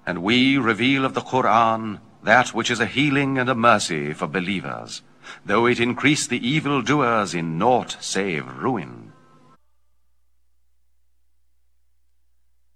And we reveal of the Quran that which is a healing and a mercy for believers, though it increase the evildoers in naught save ruin.